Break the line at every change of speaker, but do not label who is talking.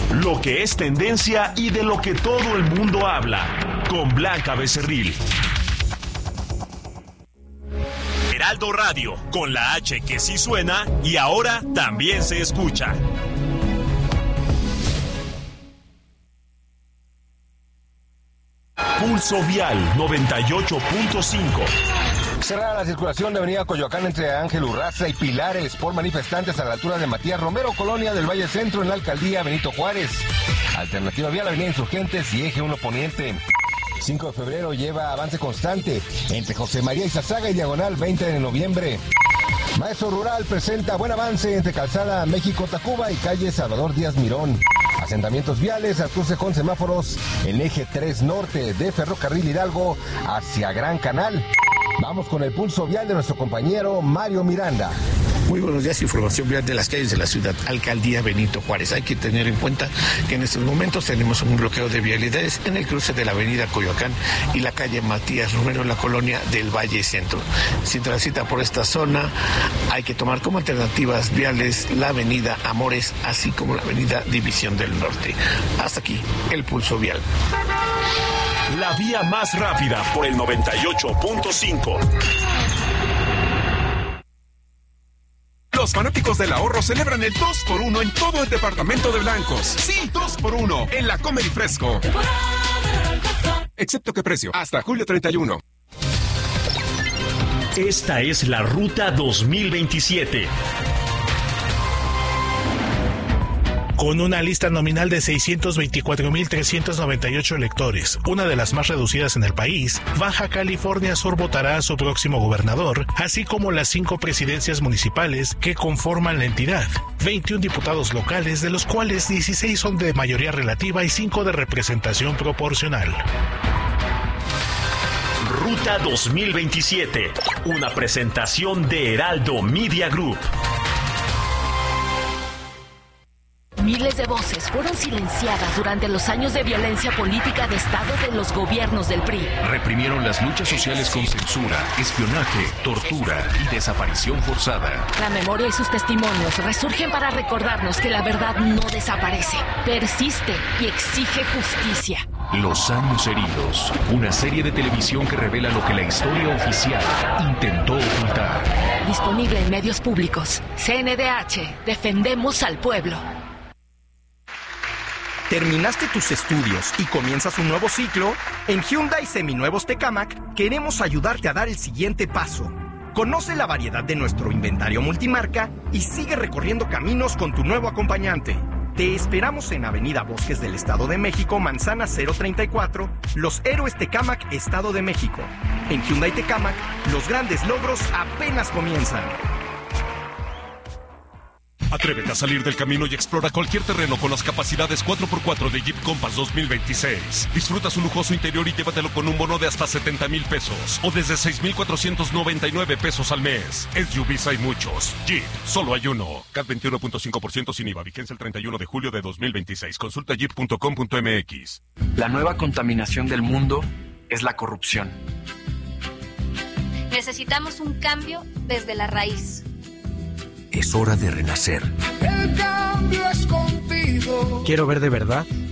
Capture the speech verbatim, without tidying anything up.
Lo que es tendencia y de lo que todo el mundo habla. Con Blanca Becerril. Heraldo Radio, con la H que sí suena y ahora también se escucha. Pulso Vial noventa y ocho punto cinco.
Cerrada la circulación de avenida Coyoacán entre Ángel Urraza y Pilares por manifestantes a la altura de Matías Romero, Colonia del Valle Centro, en la alcaldía Benito Juárez. Alternativa vial, avenida Insurgentes y eje uno Poniente. cinco de febrero lleva avance constante entre José María Izazaga y diagonal veinte de noviembre. Maestro Rural presenta buen avance entre Calzada México-Tacuba y calle Salvador Díaz Mirón. Asentamientos viales al cruce con semáforos en eje tres norte de Ferrocarril Hidalgo hacia Gran Canal. Vamos con el pulso vial de nuestro compañero Mario Miranda.
Muy buenos días, información vial de las calles de la ciudad, alcaldía Benito Juárez. Hay que tener en cuenta que en estos momentos tenemos un bloqueo de vialidades en el cruce de la avenida Coyoacán y la calle Matías Romero en la colonia del Valle Centro. Si transita por esta zona, hay que tomar como alternativas viales la avenida Amores, así como la avenida División del Norte. Hasta aquí, el pulso vial.
La vía más rápida por el noventa y ocho punto cinco.
Los fanáticos del ahorro celebran el dos por uno en todo el departamento de blancos. Sí, dos por uno en la Comer y Fresco. Excepto que precio, hasta julio treinta y uno.
Esta es la Ruta dos mil veintisiete.
Con una lista nominal de seiscientos veinticuatro mil trescientos noventa y ocho electores, una de las más reducidas en el país, Baja California Sur votará a su próximo gobernador, así como las cinco presidencias municipales que conforman la entidad, veintiún diputados locales, de los cuales dieciséis son de mayoría relativa y cinco de representación proporcional.
Ruta dos mil veintisiete, una presentación de Heraldo Media Group.
Miles de voces fueron silenciadas durante los años de violencia política de Estado de los gobiernos del P R I.
Reprimieron las luchas sociales con censura, espionaje, tortura y desaparición forzada.
La memoria y sus testimonios resurgen para recordarnos que la verdad no desaparece, persiste y exige justicia.
Los años heridos, una serie de televisión que revela lo que la historia oficial intentó ocultar.
Disponible en medios públicos. C N D H, defendemos al pueblo.
¿Terminaste tus estudios y comienzas un nuevo ciclo? En Hyundai Seminuevos Tecámac queremos ayudarte a dar el siguiente paso. Conoce la variedad de nuestro inventario multimarca y sigue recorriendo caminos con tu nuevo acompañante. Te esperamos en Avenida Bosques del Estado de México, Manzana cero treinta y cuatro, Los Héroes Tecámac, Estado de México. En Hyundai Tecámac, los grandes logros apenas comienzan.
Atrévete a salir del camino y explora cualquier terreno con las capacidades cuatro por cuatro de Jeep Compass dos mil veintiséis. Disfruta su lujoso interior y llévatelo con un bono de hasta setenta mil pesos o desde seis mil cuatrocientos noventa y nueve pesos al mes. S U Vs hay muchos. Jeep, solo hay uno. C A T veintiuno punto cinco por ciento sin I V A. Vigencia el treinta y uno de julio de dos mil veintiséis. Consulta jeep punto com punto m x.
La nueva contaminación del mundo es la corrupción.
Necesitamos un cambio desde la raíz.
Es hora de renacer.
El cambio es contigo.
Quiero ver de verdad